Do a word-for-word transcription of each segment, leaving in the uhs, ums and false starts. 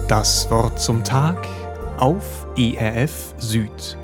Das Wort zum Tag auf E R F Süd.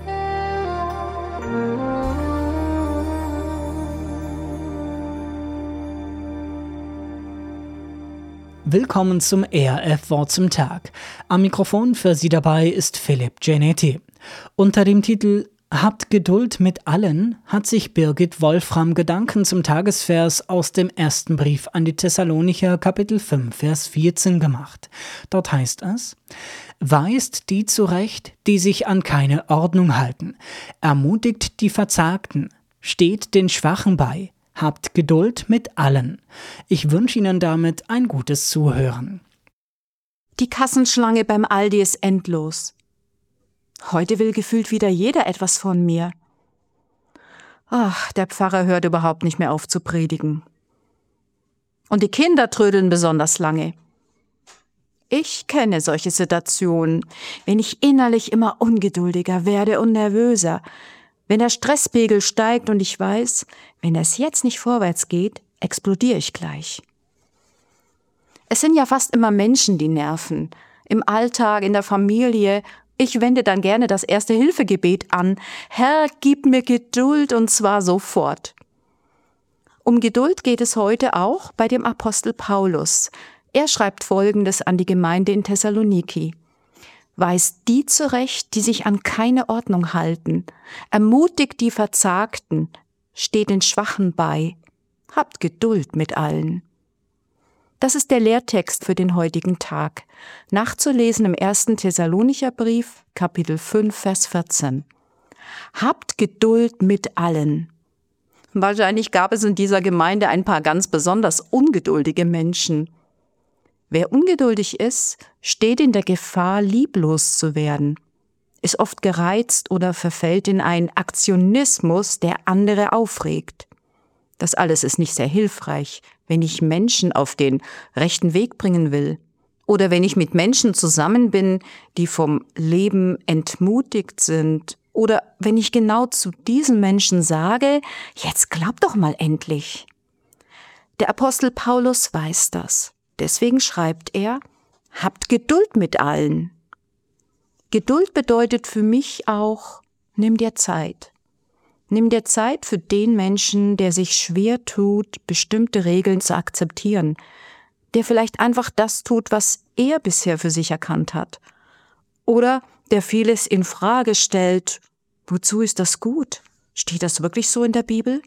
Willkommen zum E R F Wort zum Tag. Am Mikrofon für Sie dabei ist Philipp Genetti. Unter dem Titel Habt Geduld mit allen hat sich Birgit Wolfram Gedanken zum Tagesvers aus dem ersten Brief an die Thessalonicher, Kapitel fünf, Vers vierzehn gemacht. Dort heißt es: Weist die zurecht, die sich an keine Ordnung halten, ermutigt die Verzagten, steht den Schwachen bei, habt Geduld mit allen. Ich wünsche Ihnen damit ein gutes Zuhören. Die Kassenschlange beim Aldi ist endlos. Heute will gefühlt wieder jeder etwas von mir. Ach, der Pfarrer hört überhaupt nicht mehr auf zu predigen. Und die Kinder trödeln besonders lange. Ich kenne solche Situationen, wenn ich innerlich immer ungeduldiger werde und nervöser, wenn der Stresspegel steigt und ich weiß, wenn es jetzt nicht vorwärts geht, explodiere ich gleich. Es sind ja fast immer Menschen, die nerven. Im Alltag, in der Familie. Ich wende dann gerne das Erste-Hilfe-Gebet an. Herr, gib mir Geduld und zwar sofort. Um Geduld geht es heute auch bei dem Apostel Paulus. Er schreibt Folgendes an die Gemeinde in Thessaloniki. Weist die zurecht, die sich an keine Ordnung halten. Ermutigt die Verzagten. Steht den Schwachen bei. Habt Geduld mit allen. Das ist der Lehrtext für den heutigen Tag. Nachzulesen im ersten Thessalonicher Brief, Kapitel fünf, Vers vierzehn. Habt Geduld mit allen. Wahrscheinlich gab es in dieser Gemeinde ein paar ganz besonders ungeduldige Menschen. Wer ungeduldig ist, steht in der Gefahr, lieblos zu werden, ist oft gereizt oder verfällt in einen Aktionismus, der andere aufregt. Das alles ist nicht sehr hilfreich, wenn ich Menschen auf den rechten Weg bringen will oder wenn ich mit Menschen zusammen bin, die vom Leben entmutigt sind oder wenn ich genau zu diesen Menschen sage, jetzt glaub doch mal endlich. Der Apostel Paulus weiß das. Deswegen schreibt er, habt Geduld mit allen. Geduld bedeutet für mich auch, nimm dir Zeit. Nimm dir Zeit für den Menschen, der sich schwer tut, bestimmte Regeln zu akzeptieren, der vielleicht einfach das tut, was er bisher für sich erkannt hat. Oder der vieles in Frage stellt, wozu ist das gut? Steht das wirklich so in der Bibel?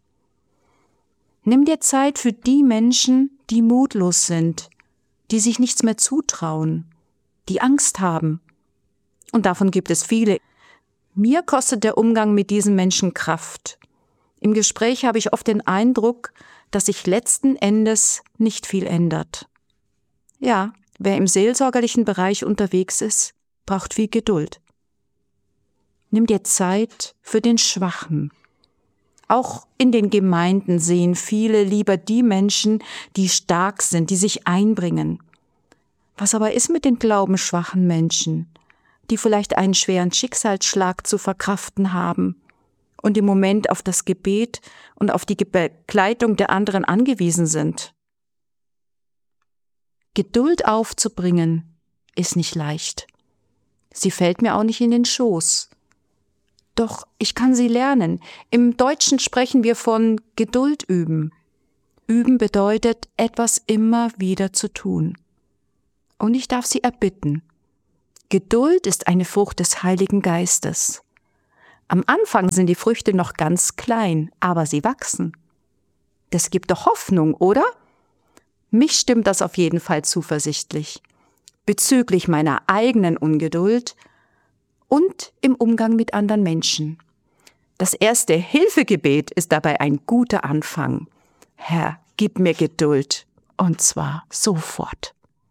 Nimm dir Zeit für die Menschen, die mutlos sind, die sich nichts mehr zutrauen, die Angst haben. Und davon gibt es viele. Mir kostet der Umgang mit diesen Menschen Kraft. Im Gespräch habe ich oft den Eindruck, dass sich letzten Endes nicht viel ändert. Ja, wer im seelsorgerlichen Bereich unterwegs ist, braucht viel Geduld. Nimm dir Zeit für den Schwachen. Auch in den Gemeinden sehen viele lieber die Menschen, die stark sind, die sich einbringen. Was aber ist mit den glaubensschwachen Menschen, die vielleicht einen schweren Schicksalsschlag zu verkraften haben und im Moment auf das Gebet und auf die Begleitung der anderen angewiesen sind? Geduld aufzubringen ist nicht leicht. Sie fällt mir auch nicht in den Schoß. Doch ich kann sie lernen. Im Deutschen sprechen wir von Geduld üben. Üben bedeutet, etwas immer wieder zu tun. Und ich darf sie erbitten. Geduld ist eine Frucht des Heiligen Geistes. Am Anfang sind die Früchte noch ganz klein, aber sie wachsen. Das gibt doch Hoffnung, oder? Mich stimmt das auf jeden Fall zuversichtlich. Bezüglich meiner eigenen Ungeduld und im Umgang mit anderen Menschen. Das erste Hilfegebet ist dabei ein guter Anfang. Herr, gib mir Geduld, und zwar sofort.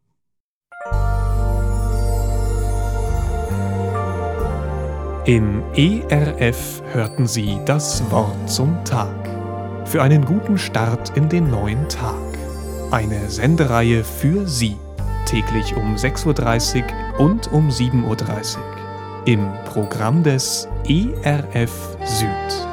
Im E R F hörten Sie das Wort zum Tag. Für einen guten Start in den neuen Tag. Eine Sendereihe für Sie. Täglich um sechs Uhr dreißig und um sieben Uhr dreißig. Im Programm des E R F Süd.